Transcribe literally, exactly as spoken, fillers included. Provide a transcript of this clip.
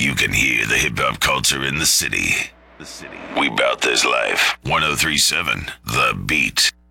You can hear the hip-hop culture in the city. The city. We bout this life. ten thirty-seven The Beat.